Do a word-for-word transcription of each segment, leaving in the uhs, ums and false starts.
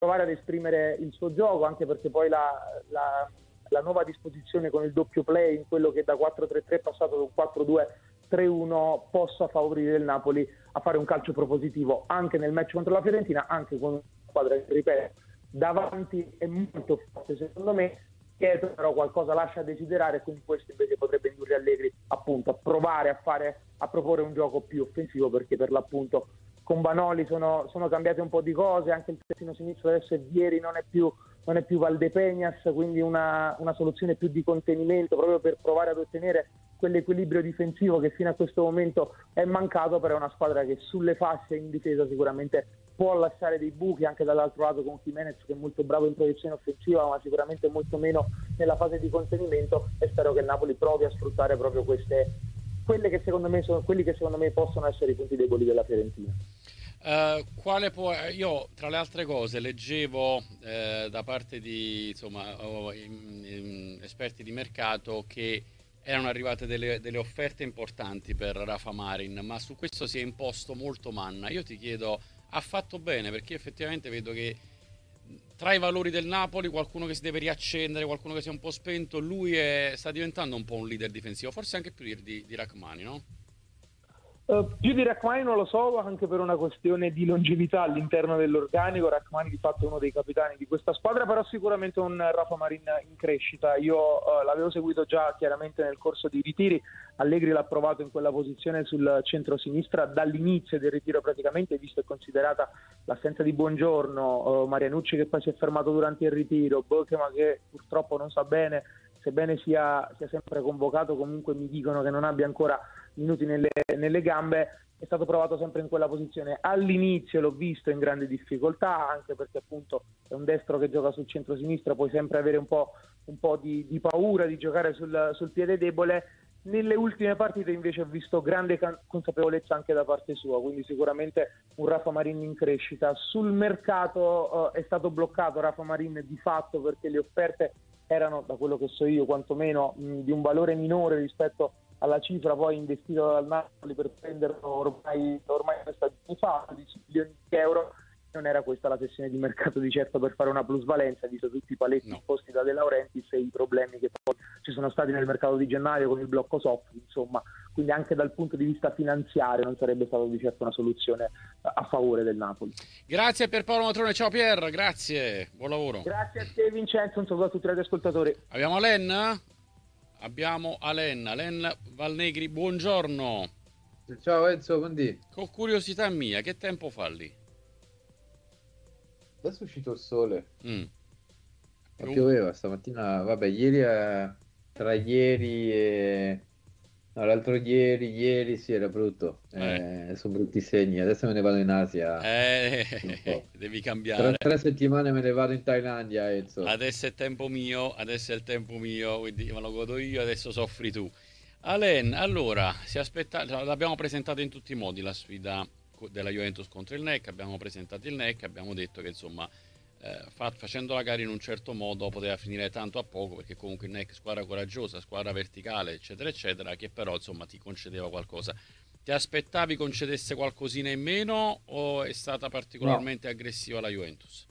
provare ad esprimere il suo gioco, anche perché poi la, la, la nuova disposizione con il doppio play, in quello che da quattro tre tre è passato da un quattro due tre uno, possa favorire il Napoli a fare un calcio propositivo anche nel match contro la Fiorentina, anche con una squadra che, ripeto, davanti è molto forte secondo me, dietro però qualcosa lascia a desiderare, e quindi questo invece potrebbe indurre Allegri appunto a provare a fare, a proporre un gioco più offensivo, perché per l'appunto con Vanoli sono, sono cambiate un po' di cose, anche il terzino sinistro adesso è Vieri, non è più, non è più Valdepeñas, quindi una, una soluzione più di contenimento proprio per provare ad ottenere quell'equilibrio difensivo che fino a questo momento è mancato, però è una squadra che sulle fasce in difesa sicuramente può lasciare dei buchi, anche dall'altro lato con Jimenez che è molto bravo in proiezione offensiva, ma sicuramente molto meno nella fase di contenimento, e spero che il Napoli provi a sfruttare proprio queste, quelle che secondo me sono, quelli che secondo me possono essere i punti deboli della Fiorentina. Uh, quale può, io tra le altre cose leggevo eh, da parte di insomma oh, in, in, esperti di mercato che erano arrivate delle, delle offerte importanti per Rafa Marin, ma su questo si è imposto molto Manna. Io ti chiedo, ha fatto bene? Perché effettivamente vedo che tra i valori del Napoli qualcuno che si deve riaccendere, qualcuno che si è un po' spento, lui è, sta diventando un po' un leader difensivo, forse anche più di, di Rachmani, no? Uh, più di Rachmani non lo so, anche per una questione di longevità all'interno dell'organico. Rachmani di fatto è uno dei capitani di questa squadra, però sicuramente un Rafa Marin in crescita. Io uh, l'avevo seguito già chiaramente nel corso dei ritiri, Allegri l'ha provato in quella posizione sul centro-sinistra dall'inizio del ritiro praticamente, visto e considerata l'assenza di Buongiorno, uh, Marianucci che poi si è fermato durante il ritiro, Bokema che purtroppo non sa bene, sebbene sia, sia sempre convocato, comunque mi dicono che non abbia ancora minuti nelle, nelle gambe. È stato provato sempre in quella posizione. All'inizio l'ho visto in grande difficoltà, anche perché appunto è un destro che gioca sul centro-sinistra, puoi sempre avere un po', un po' di, di paura di giocare sul, sul piede debole. Nelle ultime partite invece ho visto grande consapevolezza anche da parte sua, quindi sicuramente un Rafa Marin in crescita. Sul mercato eh, è stato bloccato Rafa Marin di fatto perché le offerte erano, da quello che so io quantomeno, mh, di un valore minore rispetto alla cifra poi investita dal Napoli per prenderlo ormai, ormai stagioni fa, dieci milioni di euro. Non era questa la sessione di mercato di certo per fare una plusvalenza, visto tutti i paletti No. posti da De Laurentiis e i problemi che poi ci sono stati nel mercato di gennaio con il blocco soft, insomma, quindi anche dal punto di vista finanziario non sarebbe stata di certo una soluzione a favore del Napoli. Grazie per Paolo Matrone, ciao Pier, grazie, buon lavoro. Grazie a te Vincenzo, un saluto a tutti gli ascoltatori. Abbiamo Alen? Abbiamo Alen, Alen Valnegri, buongiorno. Ciao Enzo, quindi Con curiosità mia, che tempo fa lì? adesso è uscito il sole, Mm. ma Più- pioveva stamattina, vabbè, ieri, eh, tra ieri e... no, l'altro ieri, ieri sì, era brutto, Eh, eh, sono brutti segni, adesso me ne vado in Asia eh, un po'. devi Tra cambiare. tre settimane me ne vado in Thailandia, Enzo. Adesso è tempo mio, adesso è il tempo mio, quindi me lo godo io, adesso soffri tu. Alen, allora, si aspetta, l'abbiamo presentato in tutti i modi la sfida co- della Juventus contro il N E C, abbiamo presentato il N E C, abbiamo detto che insomma eh, fa- facendo la gara in un certo modo poteva finire tanto a poco, perché comunque il N E C squadra coraggiosa, squadra verticale, eccetera eccetera, che però insomma ti concedeva qualcosa. Ti aspettavi concedesse qualcosina in meno o è stata No, particolarmente aggressiva la Juventus?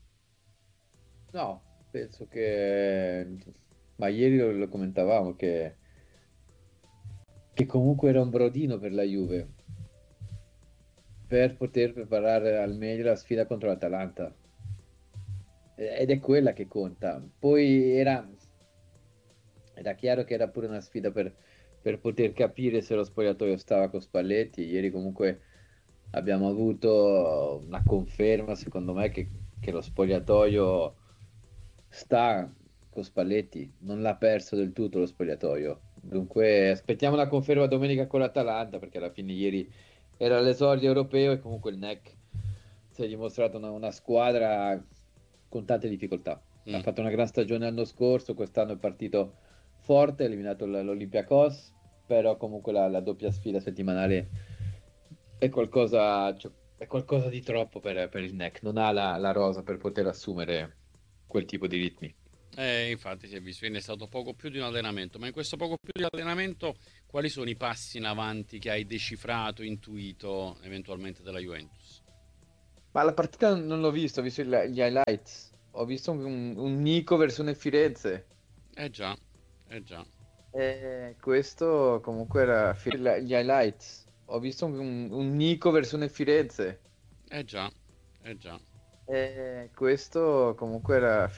no, penso che... ma ieri lo, lo commentavamo che... che comunque era un brodino per la Juve per poter preparare al meglio la sfida contro l'Atalanta. Ed è quella che conta. Poi era, era chiaro che era pure una sfida per, per poter capire se lo spogliatoio stava con Spalletti. Ieri comunque abbiamo avuto una conferma, secondo me, che, che lo spogliatoio sta con Spalletti, non l'ha perso del tutto lo spogliatoio. Dunque aspettiamo la conferma domenica con l'Atalanta, perché alla fine ieri era l'esordio europeo e comunque il N E C si è dimostrato una, una squadra con tante difficoltà. Ha Mm. fatto una gran stagione l'anno scorso, quest'anno è partito forte, ha eliminato l- l'Olympiakos, però comunque la, la doppia sfida settimanale è qualcosa, cioè, è qualcosa di troppo per, per il N E C, non ha la, la rosa per poter assumere quel tipo di ritmi. Eh, infatti si è visto, quindi è stato poco più di un allenamento, ma in questo poco più di allenamento quali sono i passi in avanti che hai decifrato, intuito eventualmente della Juventus? Ma la partita non l'ho visto, ho visto il- gli highlights. Ho visto un, un Nico versione Firenze. Eh già, eh già. E questo comunque era Fi- gli highlights. Ho visto un, un Nico versione Firenze. Eh già, eh già. E questo comunque era